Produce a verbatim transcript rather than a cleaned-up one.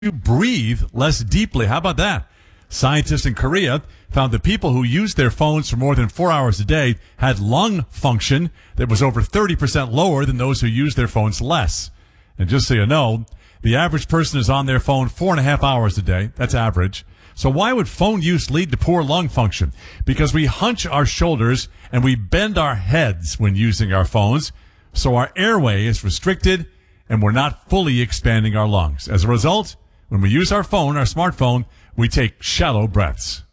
you breathe less deeply. How about that? Scientists in Korea found that people who used their phones for more than four hours a day had lung function that was over thirty percent lower than those who used their phones less. And just so you know, the average person is on their phone four and a half hours a day. That's average. So why would phone use lead to poor lung function? Because we hunch our shoulders and we bend our heads when using our phones. So our airway is restricted and we're not fully expanding our lungs. As a result, when we use our phone, our smartphone, we take shallow breaths.